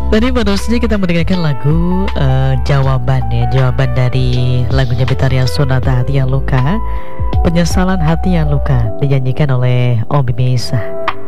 Tadi baru saja kita mendengarkan lagu jawaban dari lagunya Betharia Sonata Hati Yang Luka, Penyesalan Hati Yang Luka, dinyanyikan oleh Obi Mesa.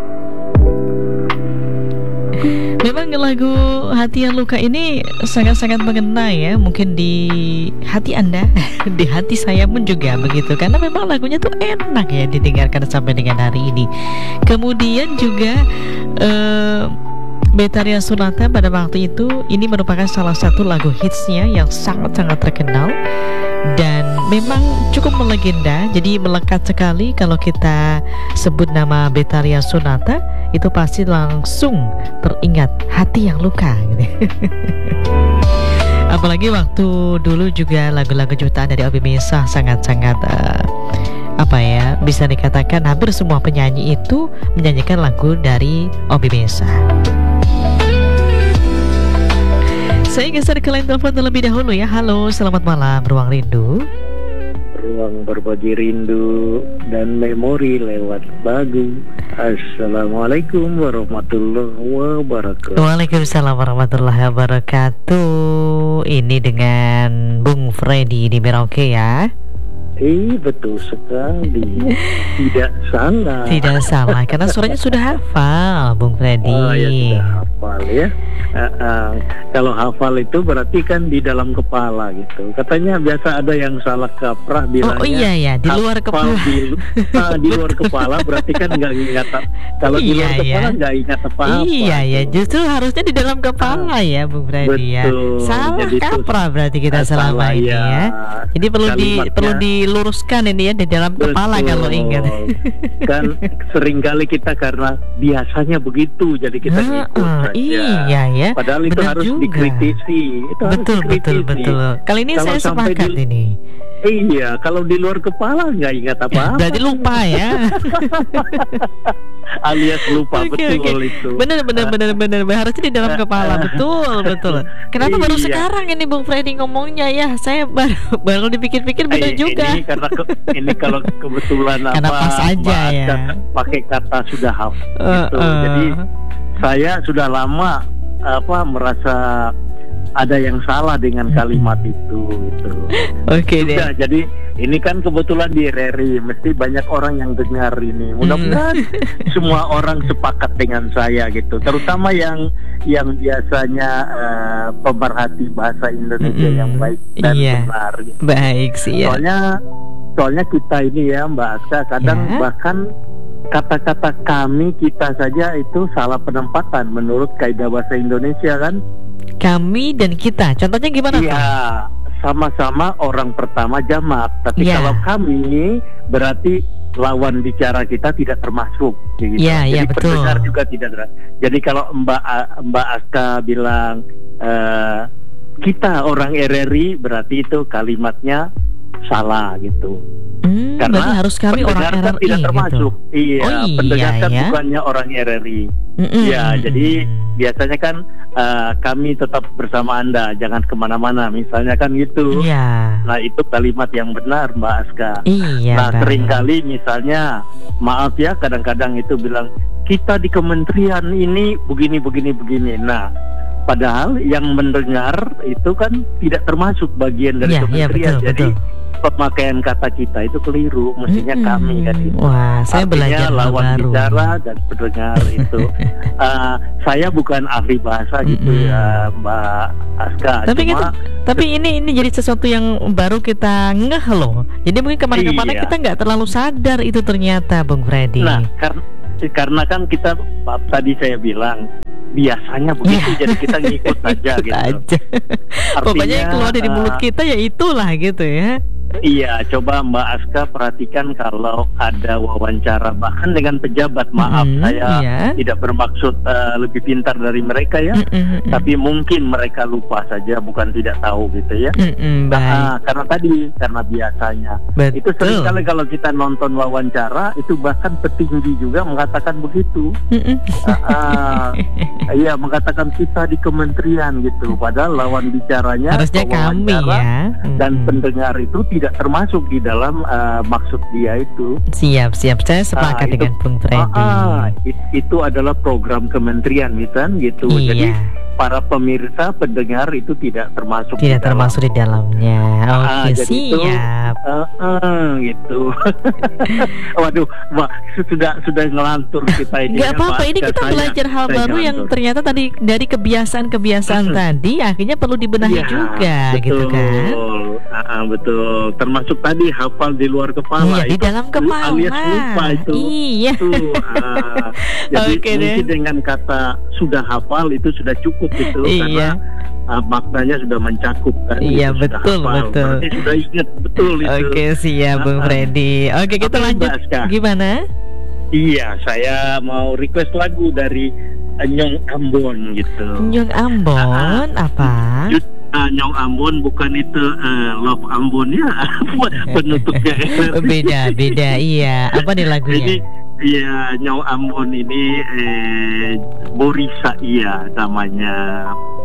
Memang lagu Hati Yang Luka ini sangat-sangat mengena ya, mungkin di hati Anda, di hati saya pun juga begitu, karena memang lagunya tuh enak ya didengarkan sampai dengan hari ini. Kemudian juga Betharia Sonata pada waktu itu ini merupakan salah satu lagu hitsnya yang sangat-sangat terkenal dan memang cukup melegenda. Jadi melekat sekali kalau kita sebut nama Betharia Sonata, itu pasti langsung teringat Hati Yang Luka gitu. Apalagi waktu dulu juga lagu-lagu jutaan dari Obi Mesa sangat-sangat bisa dikatakan hampir semua penyanyi itu menyanyikan lagu dari Obi Mesa. Saya geser ke line telepon terlebih dahulu ya. Halo, selamat malam Ruang Rindu. Ruang berbagi rindu dan memori lewat lagu. Assalamualaikum warahmatullahi wabarakatuh. Waalaikumsalam warahmatullahi wabarakatuh. Ini dengan Bung Freddy di Merauke ya. Betul sekali. Tidak salah. Tidak salah, karena suaranya sudah hafal Bung Freddy. Oh ya, sudah hafal ya. Kalau hafal itu berarti kan di dalam kepala gitu. Katanya biasa ada yang salah kaprah bilangnya. Oh iya ya, di luar kepala. Di luar kepala berarti kan nggak ingat. Kalau di luar kepala nggak ingat apa-apa. Iya ya, justru harusnya di dalam kepala ya Bung Freddy ya. Salah kaprah berarti kita selama ini ya. Jadi perlu diluruskan ini ya di dalam kepala kalau ingat. Kan seringkali kita karena biasanya begitu jadi kita ngikut saja. Iya ya. Padahal itu harus juga dikritisi. Betul. Kali ini kalau saya sepakat ini. Iya, kalau di luar kepala nggak ingat apa-apa. Berarti lupa ya. Alias lupa. Betul. Itu. Benar. Harusnya di dalam kepala. Betul. Kenapa baru sekarang ini Bung Freddy ngomongnya ya? Saya baru dipikir-pikir benar juga. Ini karena ini kalau kebetulan karena pas aja ya. Pakai kata sudah hafal gitu. Jadi saya sudah lama merasa ada yang salah dengan kalimat itu gitu. Oke deh. Jadi ini kan kebetulan di RRI, mesti banyak orang yang dengar ini. Mudah-mudahan semua orang sepakat dengan saya gitu. Terutama yang biasanya pemerhati bahasa Indonesia yang baik dan benar. Gitu. Baik sih ya. Soalnya kita ini ya Mbak Aska kadang bahkan kata-kata kita saja itu salah penempatan menurut kaidah bahasa Indonesia kan. Kami dan kita, contohnya gimana? Iya, sama-sama orang pertama jamak. Tapi kalau kami berarti lawan bicara kita tidak termasuk. Gitu. Jadi pendengar juga tidak termasuk. Jadi kalau Mbak Aska bilang kita orang RRI, berarti itu kalimatnya salah gitu. Karena harus kami orang RRI tidak termasuk. Gitu. Pendengar kan bukannya orang RRI. Jadi biasanya kan kami tetap bersama Anda, jangan kemana-mana, misalnya kan gitu. Nah itu kalimat yang benar Mbak Aska. Seringkali misalnya maaf ya, kadang-kadang itu bilang kita di kementerian ini begini. Nah padahal yang mendengar itu kan tidak termasuk bagian dari kementerian. Jadi pemakaian kata kita itu keliru, mestinya kami kan itu. Wah, saya belajar lawan baru. Bicara dan pendengar itu. Saya bukan ahli bahasa gitu ya Mbak Aska. Tapi ini jadi sesuatu yang baru kita ngeh loh. Jadi mungkin kemana-mana kita nggak terlalu sadar itu ternyata Bung Freddy. Nah, karena kan kita tadi saya bilang biasanya begitu, jadi kita ngikut saja gitu. Artinya, pokoknya yang keluar dari mulut kita ya itulah gitu ya. Iya, coba Mbak Aska perhatikan kalau ada wawancara bahkan dengan pejabat, maaf saya tidak bermaksud lebih pintar dari mereka ya, tapi mungkin mereka lupa saja, bukan tidak tahu gitu ya. Karena biasanya itu seringkali kalau kita nonton wawancara itu bahkan petinggi juga mengatakan begitu. Iya, mengatakan kita di kementerian gitu, padahal lawan bicaranya harusnya kami ya. Dan pendengar itu tidak termasuk di dalam maksud dia itu. Siap, saya sepakat dengan Bung Freddy. Itu adalah program kementerian kan gitu. Jadi para pemirsa pendengar itu tidak termasuk di dalamnya. Oke, siap. Gitu. Waduh, sudah ngelantur kita ini. Nggak apa-apa, ini kita belajar hal baru yang ternyata tadi dari kebiasaan tadi akhirnya perlu dibenahi juga, betul. Gitu kan? Betul. Termasuk tadi hafal di luar kepala. Iya, di dalam kepala. Alias lupa itu. Iya. Jadi mungkin dengan kata sudah hafal itu sudah cukup itu, karena maknanya sudah mencakup kan. Iya, betul. Berarti sudah ingat betul itu. Oke, siap Bung Freddy. Oke, kita lanjut. Gimana? Iya, saya mau request lagu dari Nyong Ambon gitu. Nyong Ambon apa? Nyong Ambon bukan itu Love Ambon ya. Penutupnya beda iya. Apa nih lagunya? Jadi iya, Nyong Ambon ini Borisa iya namanya.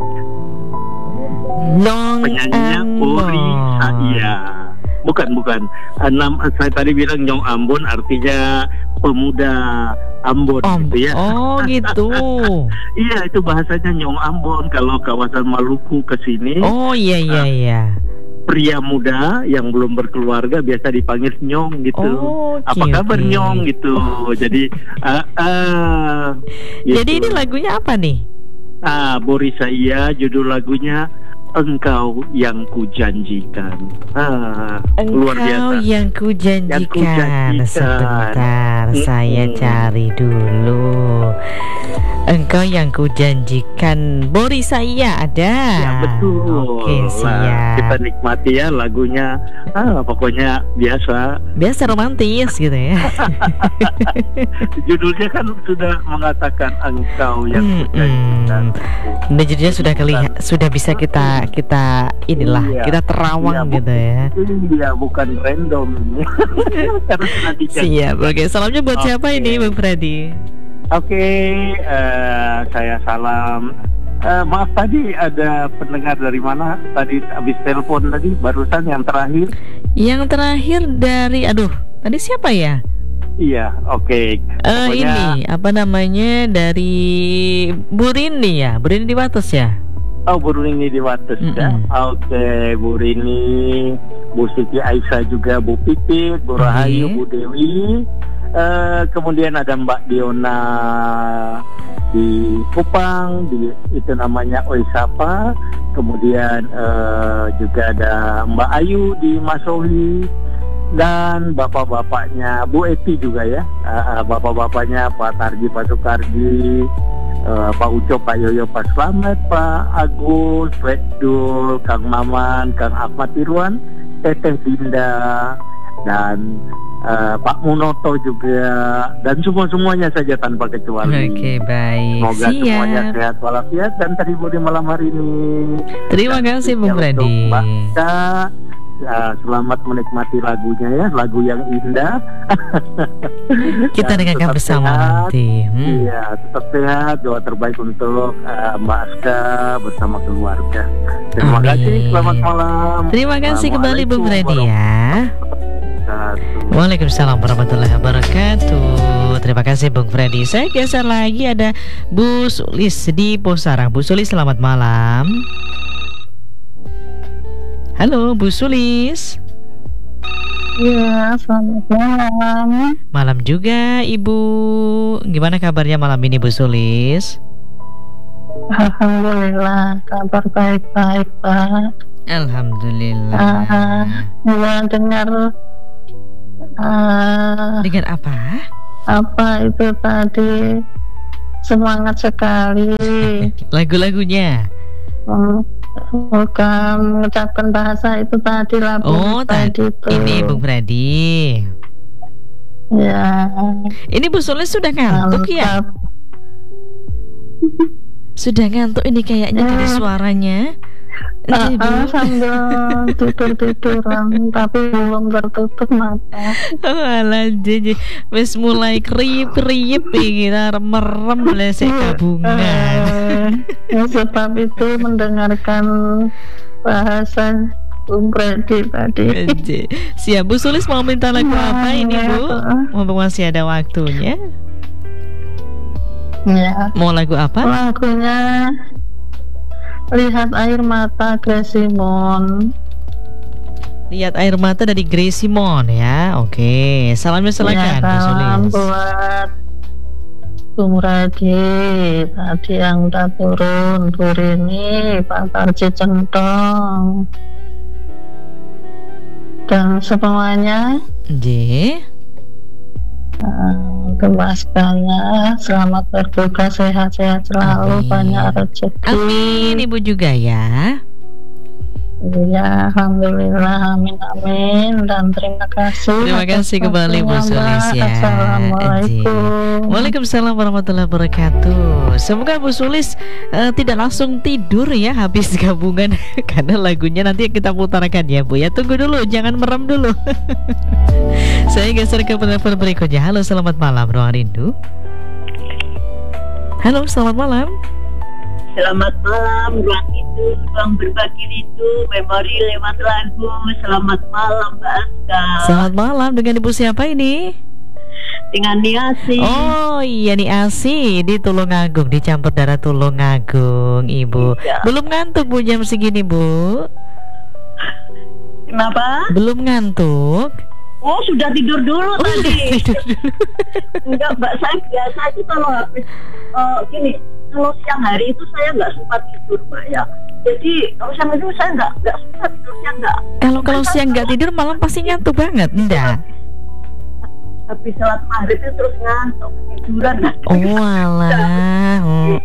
Penyanyinya Borisa iya. Bukan. Saya tadi bilang Nyong Ambon artinya pemuda Ambon gitu ya. Oh gitu. Iya, itu bahasanya Nyong Ambon kalau kawasan Maluku ke sini. Oh iya. Pria muda yang belum berkeluarga biasa dipanggil Nyong gitu. Apa kabar Nyong gitu. Jadi gitu. Jadi ini lagunya apa nih? Borisa iya, judul lagunya Engkau yang kujanjikan. Luar biasa. Engkau yang kujanjikan. Sebentar, saya cari dulu. Engkau yang kujanjikan. Borisa iya ada. Ya betul. Oke, siap. Kita nikmati ya lagunya. Pokoknya biasa romantis gitu ya. Judulnya kan sudah mengatakan engkau yang kujanjikan. Judulnya sudah bisa kita inilah, kita terawang gitu ya. Iya, bukan random. Karena sudah siap. Oke, salamnya buat siapa ini Bung Freddy? Oke, saya salam. Maaf tadi ada pendengar dari mana? Tadi habis telepon tadi barusan yang terakhir. Yang terakhir dari tadi siapa ya? Iya, oke. Ini apa namanya dari Bu Rini ya? Bu Rini di Wates ya? Oh, Bu Rini di Wates ya. Oke, Bu Rini, Bu Siti Aisyah juga, Bu Pipit, Bu Rahayu, Bu Dewi. Kemudian ada Mbak Diona di Kupang, itu namanya Oisapa. Kemudian juga ada Mbak Ayu di Masohi, dan bapak-bapaknya Bu Eti juga ya. Bapak-bapaknya Pak Tarji, Pak Sukarji, Pak Uco, Pak Yoyo, Pak Slamet, Pak Agus, Pak Dul, Kang Maman, Kang Ahmad Irwan, Teteh Dinda, dan Pak Munoto juga, dan semuanya saja tanpa kecuali. Oke, baik. Semoga semuanya sehat walafiat dan terhibur di malam hari ini. Terima kasih Bung Freddy. Selamat menikmati lagunya ya, lagu yang indah. Kita dengarkan bersama nanti. Iya, tetap sehat. Doa terbaik untuk Mbak Aska bersama keluarga. Terima kasih. Selamat malam. Terima kasih kembali Bung Freddy ya. Waalaikumsalam warahmatullahi wabarakatuh. Terima kasih Bung Freddy. Saya geser lagi, ada Bu Sulis di Posarang. Bu Sulis, selamat malam. Halo Bu Sulis. Ya, selamat malam. Malam juga Ibu. Gimana kabarnya malam ini Bu Sulis? Alhamdulillah, kabar baik-baik Pak. Alhamdulillah. Dengar apa? Apa itu tadi? Semangat sekali. Lagu-lagunya. Bukan mengucapkan bahasa itu tadi lah. Tadi itu. Ini Bung Freddy. Ya. Ini Bu Sulis sudah ngantuk ya? Sudah ngantuk ini kayaknya dari suaranya. Sambil tidur-tiduran tapi belum tertutup mata. Alah, jadi wis mulai kriip-kriip kira merem lesek kabungan. Sebab itu mendengarkan bahasa Bung Freddy tadi. Siap. Bu Sulis mau minta lagu apa ini Bu? Mumpung masih ada waktunya. Ya. Mau lagu apa? Lagunya Lihat Air Mata Gresimon. Lihat Air Mata dari Gresimon ya. Oke, salamnya silakan. Ya, salam buat Bung Radi tadi yang udah turun, Bu Rini, Pak Tarji Centong, dan semuanya. Kembaskannya, selamat bertugas, sehat-sehat selalu, banyak rezeki. Amin, Ibu juga ya. Iya, alhamdulillah, amin amin, dan terima kasih. Terima kasih kembali Bu Sulis ya. Assalamualaikum. Waalaikumsalam warahmatullahi wabarakatuh. Semoga Bu Sulis tidak langsung tidur ya habis gabungan karena lagunya nanti kita putarkan ya Bu ya. Tunggu dulu, jangan merem dulu. Saya geser ke penelpon berikutnya. Halo, selamat malam Ruang Rindu. Halo, selamat malam. Selamat malam, Ruang itu, Ruang Berbagi Rindu, memori lewat lagu. Selamat malam, Mbak Aska. Selamat malam, dengan Ibu siapa ini? Dengan Niasi. Oh iya, Niasi di Tulungagung, di Campur Darah Tulungagung, Ibu. Iya. Belum ngantuk Bu jam segini Bu? Kenapa? Belum ngantuk? Oh, sudah tidur dulu tadi. Tidur dulu. Enggak, Mbak, saya biasa itu kalau habis gini, kalau siang hari itu saya nggak sempat tidur, Mbak ya. Jadi kalau siang itu saya nggak sempat tidurnya nggak. Kalau siang nggak tidur malam pasti ngantuk banget, enggak? Habis sholat maghrib itu terus ngantuk, tiduran. Oh alah.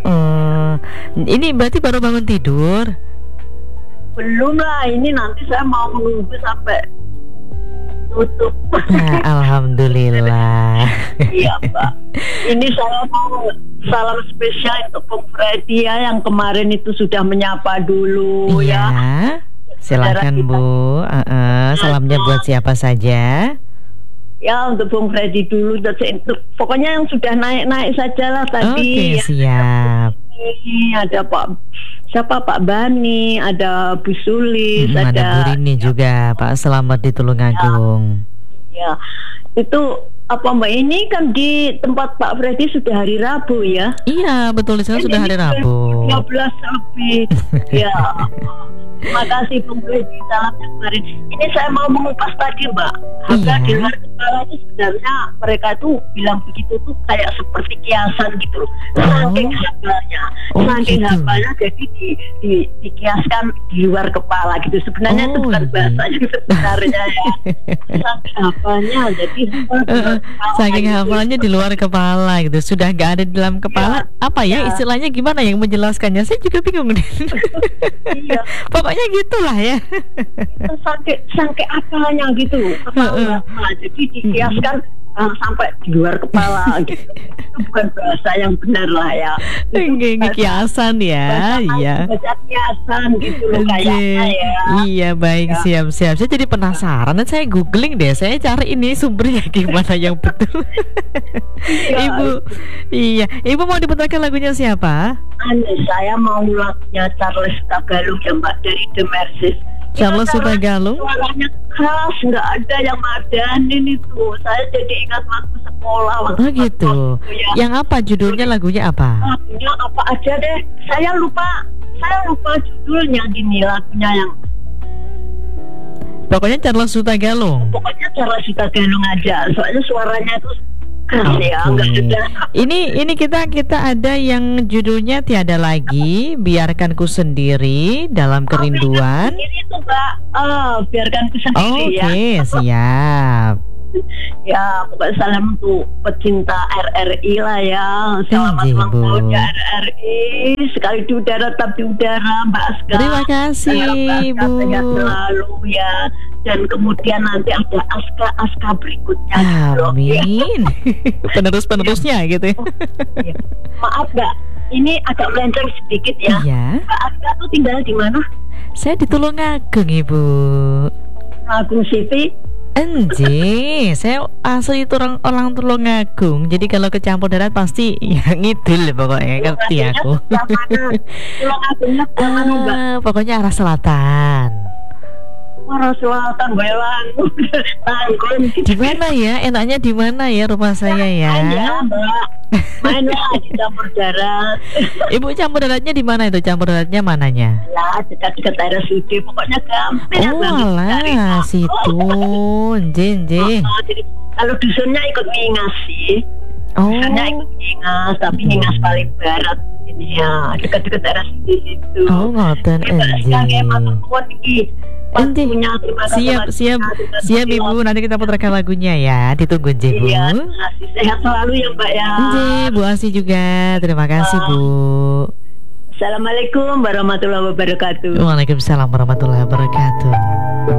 Ini berarti baru bangun tidur? Belum lah, ini nanti saya mau menunggu sampai tutup. Nah, alhamdulillah. Iya, Mbak. Ini saya mau salam spesial untuk Bung Freddy ya, yang kemarin itu sudah menyapa dulu ya. Silakan Bu. Salamnya buat siapa saja? Ya, untuk Bung Freddy dulu. Pokoknya yang sudah naik saja lah tadi. Oke, siap. Ada Pak Bani, ada Bu Sulis, ada Bu Rini juga, Pak Selamat di Tulungagung. Ya, itu apa Mbak, ini kan di tempat Pak Freddy sudah hari Rabu ya? Iya, betul, di sana sudah hari Rabu. 12 lebih. Ya. Terima kasih Bung Freddy, salamnya kemarin. Ini saya mau mengupas tadi Mbak, harga di luar kepala itu sebenarnya mereka tuh bilang begitu tuh kayak seperti kiasan gitu loh. Saking hafalnya, jadi dikiaskan di luar kepala gitu. Sebenarnya itu bukan bahasa yang sebenarnya ya. Saking hafalnya, jadi saking hafalnya di luar kepala gitu. Sudah nggak ada di dalam kepala. Apa ya istilahnya, gimana yang menjelaskannya? Saya juga bingung. Iya. Pokoknya gitulah ya. Sampai apalnya gitu. Jadi dikiaskan sampai di luar kepala gitu. Itu bukan bahasa yang benar lah ya. Kiasan ya. Iya. Bahasa kiasan gitu loh kayaknya ya. Iya, baik, siap-siap. Saya jadi penasaran dan saya googling deh. Saya cari ini sumbernya gimana yang betul. Ibu. Iya, Ibu mau diputarkan lagunya siapa? Saya mau lagunya Charles Tagalung ya Mbak, dari The Mercies. Charles Tagalung. Suaranya khas, nggak ada yang madanin itu. Saya jadi ingat waktu sekolah. Oh gitu. Yang apa judulnya, lagunya apa? Lagunya apa aja deh. Saya lupa judulnya, gini lagunya yang. Pokoknya Charles Tagalung. Pokoknya Charles Tagalung aja. Soalnya suaranya itu khas ya, nggak ada. Ini kita ada yang judulnya Tiada Lagi, Biarkan Ku Sendiri Dalam Kerinduan. Ini tuh Mbak, Biarkan Ku Sendiri ya. Oke, siap. Ya, pokoknya salam untuk pecinta RRI lah ya. Selamat ulang tahunnya RRI. Sekali di udara, tetap di udara, Mbak Aska. Terima kasih, Ibu. Sehat selalu ya. Dan kemudian nanti ada Aska berikutnya. Amin. Penerus-penerusnya gitu ya. Ya. Maaf Mbak, ini agak melenceng sedikit ya. Iya. Mbak Aska tuh tinggal di mana? Saya di Tulungagung, Ibu. Tulungagung City. Enji, saya asli itu orang Tulungagung. Jadi kalau ke Campur Darat pasti ya ngidul pokoknya, ngerti aku. Tulungagungnya kemana Mbak? Pokoknya arah selatan. Muara Selatan, Boyolali, Tanggung. Di mana ya? Enaknya di mana ya rumah saya ya? Mbak. Mainlah di campur darat. Ibu campur daratnya di mana itu? Campur daratnya mananya? Ya, dekat-dekat daerah Sudi, pokoknya gampang. Oh alah, situ, Nje. Jadi kalau dusunnya ikut Ngingas sih. Dusunnya ikut Ngingas, tapi Ngingas paling barat ini ya, dekat-dekat daerah Sudi situ. Oh ngoten, Nje. Siap Ibu, nanti kita putarkan lagunya ya. Ditunggu Nje Bu. Iya, sehat selalu ya Mbak ya. Nje, Bu Asi juga. Terima kasih Bu. Assalamualaikum warahmatullahi wabarakatuh. Waalaikumsalam warahmatullahi wabarakatuh.